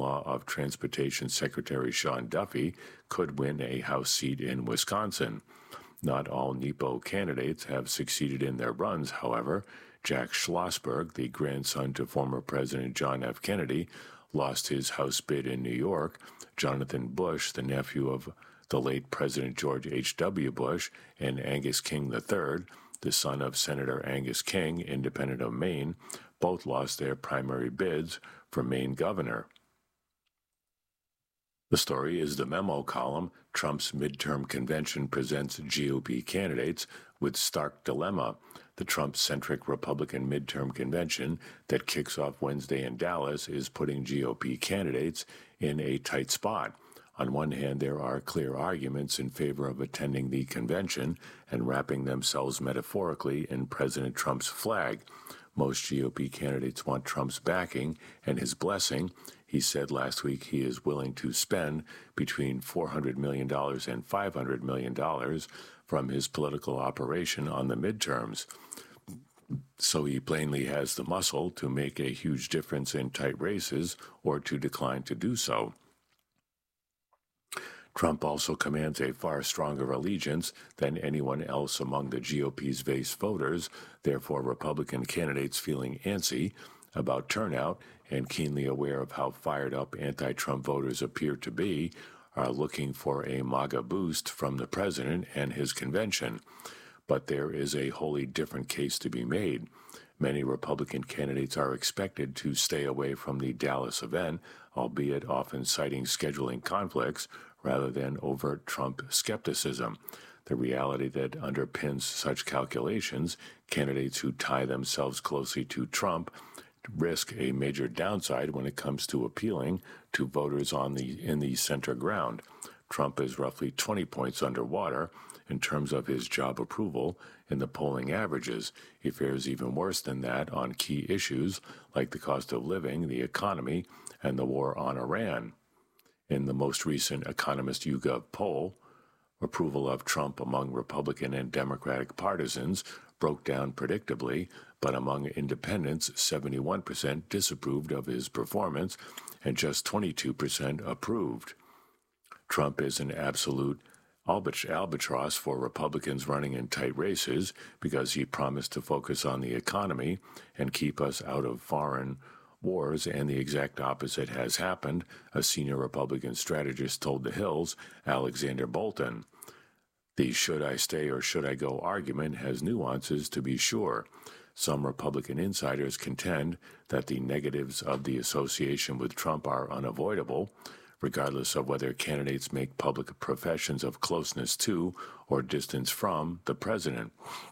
son-in-law of Transportation Secretary Sean Duffy, could win a House seat in Wisconsin. Not all NEPO candidates have succeeded in their runs, however. Jack Schlossberg, the grandson to former President John F. Kennedy, lost his House bid in New York. Jonathan Bush, the nephew of the late President George H.W. Bush, and Angus King III, the son of Senator Angus King, independent of Maine, both lost their primary bids for Maine governor. The story is the memo column. Trump's midterm convention presents GOP candidates with stark dilemma. The Trump-centric Republican midterm convention that kicks off Wednesday in Dallas is putting GOP candidates in a tight spot. On one hand, there are clear arguments in favor of attending the convention and wrapping themselves metaphorically in President Trump's flag. Most GOP candidates want Trump's backing and his blessing. He said last week he is willing to spend between $400 million and $500 million from his political operation on the midterms. So he plainly has the muscle to make a huge difference in tight races or to decline to do so. Trump also commands a far stronger allegiance than anyone else among the GOP's base voters, therefore Republican candidates feeling antsy about turnout and keenly aware of how fired up anti-Trump voters appear to be are looking for a MAGA boost from the president and his convention. But there is a wholly different case to be made. Many Republican candidates are expected to stay away from the Dallas event, albeit often citing scheduling conflicts rather than overt Trump skepticism. The reality that underpins such calculations, candidates who tie themselves closely to Trump risk a major downside when it comes to appealing to voters in the center ground. Trump is roughly 20 points underwater in terms of his job approval in the polling averages. He fares even worse than that on key issues like the cost of living, the economy, and the war on Iran. In the most recent Economist YouGov poll, approval of Trump among Republican and Democratic partisans broke down predictably, but among independents, 71% disapproved of his performance and just 22% approved. Trump is an absolute albatross for Republicans running in tight races because he promised to focus on the economy and keep us out of foreign wars, and the exact opposite has happened, a senior Republican strategist told The Hill's Alexander Bolton. The should I stay or should I go argument has nuances, to be sure. Some Republican insiders contend that the negatives of the association with Trump are unavoidable, regardless of whether candidates make public professions of closeness to or distance from the president.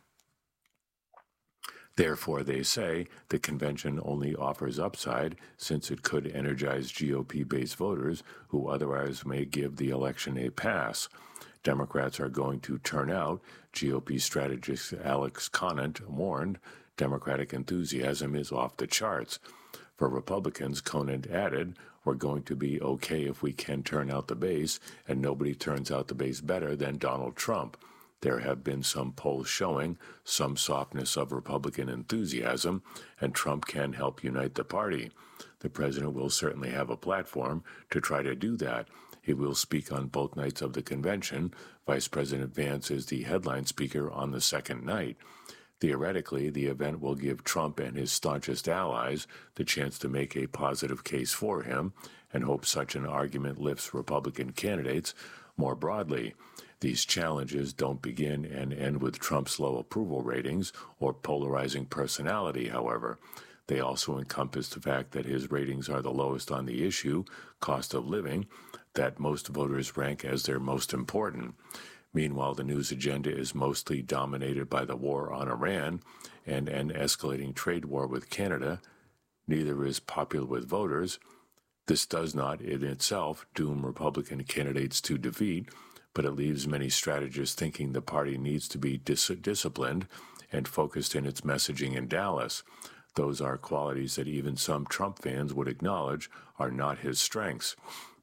Therefore, they say, the convention only offers upside since it could energize GOP-based voters who otherwise may give the election a pass. Democrats are going to turn out, GOP strategist Alex Conant warned. Democratic enthusiasm is off the charts. For Republicans, Conant added, we're going to be okay if we can turn out the base, and nobody turns out the base better than Donald Trump. There have been some polls showing some softness of Republican enthusiasm, and Trump can help unite the party. The president will certainly have a platform to try to do that. He will speak on both nights of the convention. Vice President Vance is the headline speaker on the second night. Theoretically, the event will give Trump and his staunchest allies the chance to make a positive case for him and hope such an argument lifts Republican candidates more broadly. These challenges don't begin and end with Trump's low approval ratings or polarizing personality, however. They also encompass the fact that his ratings are the lowest on the issue, cost of living, that most voters rank as their most important. Meanwhile, the news agenda is mostly dominated by the war on Iran and an escalating trade war with Canada. Neither is popular with voters. This does not, in itself, doom Republican candidates to defeat, but it leaves many strategists thinking the party needs to be disciplined and focused in its messaging in Dallas. Those are qualities that even some Trump fans would acknowledge are not his strengths.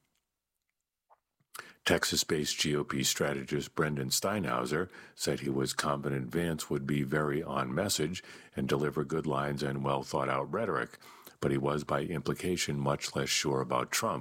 Texas-based GOP strategist Brendan Steinhauser said he was confident Vance would be very on message and deliver good lines and well-thought-out rhetoric, but he was by implication much less sure about Trump.